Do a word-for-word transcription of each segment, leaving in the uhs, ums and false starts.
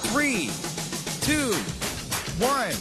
three, two, one.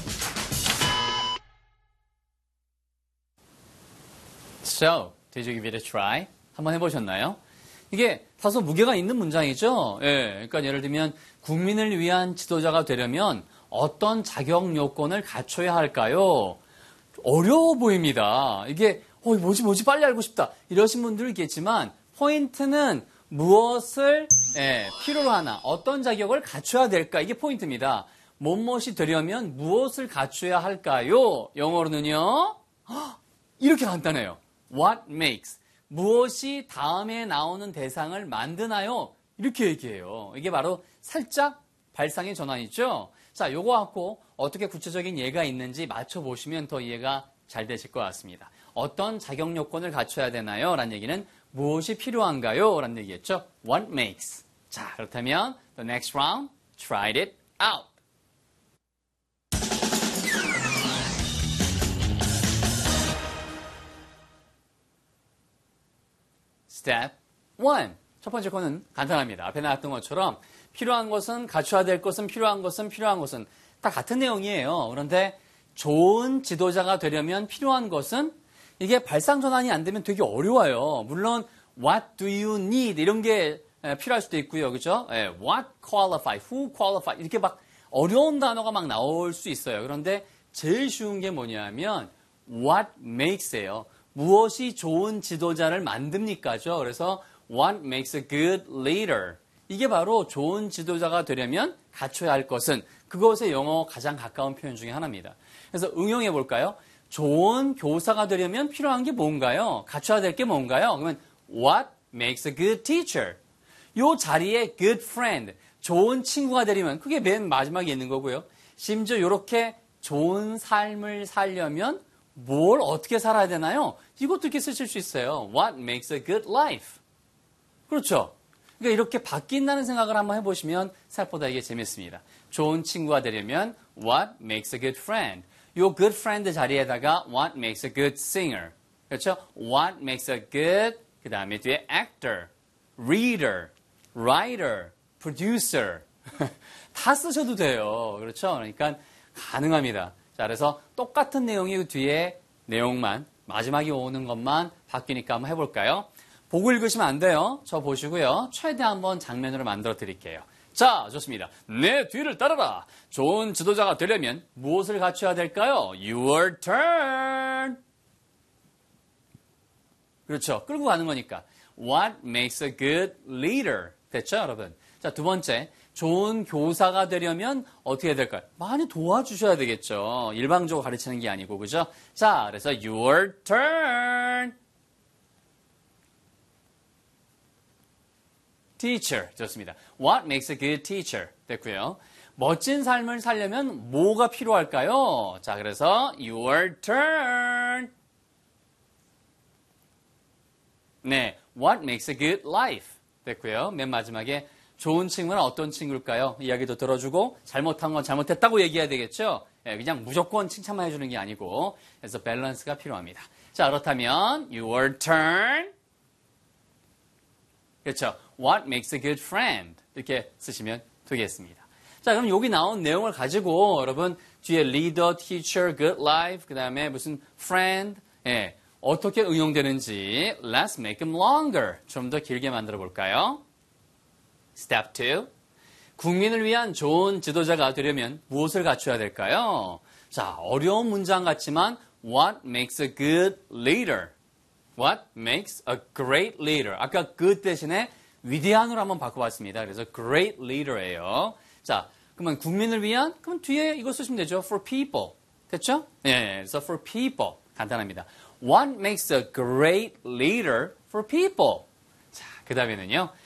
So, did you give it a try? 한번 해보셨나요? 이게 다소 무게가 있는 문장이죠. 예, 그러니까 예를 들면 국민을 위한 지도자가 되려면 어떤 자격 요건을 갖춰야 할까요? 어려워 보입니다. 이게 어, 뭐지 뭐지 빨리 알고 싶다 이러신 분들 있겠지만 포인트는 무엇을 예, 필요로 하나 어떤 자격을 갖춰야 될까 이게 포인트입니다. 무엇이 되려면 무엇을 갖춰야 할까요? 영어로는요. 이렇게 간단해요. What makes 무엇이 다음에 나오는 대상을 만드나요? 이렇게 얘기해요. 이게 바로 살짝 발상의 전환이죠. 자, 요거 갖고 어떻게 구체적인 예가 있는지 맞춰보시면 더 이해가 잘 되실 것 같습니다. 어떤 자격 요건을 갖춰야 되나요? 라는 얘기는 무엇이 필요한가요? 라는 얘기겠죠. What makes. 자, 그렇다면 the next round, try it out. Step one. 첫 번째 거는 간단합니다. 앞에 나왔던 것처럼 필요한 것은 갖춰야 될 것은 필요한 것은 필요한 것은 다 같은 내용이에요. 그런데 좋은 지도자가 되려면 필요한 것은 이게 발상 전환이 안 되면 되게 어려워요. 물론 what do you need 이런 게 필요할 수도 있고요. 그죠? what qualify, who qualify 이렇게 막 어려운 단어가 막 나올 수 있어요. 그런데 제일 쉬운 게 뭐냐면 what makes예요. 무엇이 좋은 지도자를 만듭니까죠? 그래서 what makes a good leader. 이게 바로 좋은 지도자가 되려면 갖춰야 할 것은 그것의 영어 가장 가까운 표현 중에 하나입니다. 그래서 응용해 볼까요? 좋은 교사가 되려면 필요한 게 뭔가요? 갖춰야 될 게 뭔가요? 그러면 what makes a good teacher? 요 자리에 good friend, 좋은 친구가 되려면 그게 맨 마지막에 있는 거고요. 심지어 이렇게 좋은 삶을 살려면 뭘 어떻게 살아야 되나요? 이것도 이렇게 쓰실 수 있어요. What makes a good life? 그렇죠. 그러니까 이렇게 바뀐다는 생각을 한번 해보시면 생각보다 이게 재밌습니다. 좋은 친구가 되려면 What makes a good friend? 요 good friend 자리에다가 What makes a good singer? 그렇죠? What makes a good 그 다음에 뒤에 actor, reader, writer, producer 다 쓰셔도 돼요. 그렇죠? 그러니까 가능합니다. 자, 그래서 똑같은 내용이 뒤에 내용만 마지막에 오는 것만 바뀌니까 한번 해볼까요? 보고 읽으시면 안 돼요. 저 보시고요. 최대 한번 장면으로 만들어 드릴게요. 자, 좋습니다. 내 뒤를 따라라. 좋은 지도자가 되려면 무엇을 갖춰야 될까요? Your turn. 그렇죠. 끌고 가는 거니까. What makes a good leader? 됐죠, 여러분? 자, 두 번째. 좋은 교사가 되려면 어떻게 해야 될까요? 많이 도와주셔야 되겠죠. 일방적으로 가르치는 게 아니고, 그죠? 자, 그래서 your turn. teacher. 좋습니다. What makes a good teacher? 됐고요. 멋진 삶을 살려면 뭐가 필요할까요? 자, 그래서 your turn. 네, what makes a good life? 됐고요. 맨 마지막에 좋은 친구는 어떤 친구일까요? 이야기도 들어주고 잘못한 건 잘못했다고 얘기해야 되겠죠? 네, 그냥 무조건 칭찬만 해주는 게 아니고 그래서 밸런스가 필요합니다. 자, 그렇다면 your turn. 그렇죠. What makes a good friend? 이렇게 쓰시면 되겠습니다. 자, 그럼 여기 나온 내용을 가지고 여러분 뒤에 leader, teacher, good life, 그 다음에 무슨 friend, 예, 어떻게 응용되는지 let's make them longer. 좀 더 길게 만들어 볼까요? Step two. 국민을 위한 좋은 지도자가 되려면 무엇을 갖춰야 될까요? 자, 어려운 문장 같지만 what makes a good leader? What makes a great leader? 아까 good 대신에 위대한으로 한번 바꿔봤습니다. 그래서 great leader예요. 자, 그러면 국민을 위한? 그럼 뒤에 이거 쓰시면 되죠. For people. 됐죠? 네, 그래서 for people. 간단합니다. What makes a great leader for people? 자, 그 다음에는요.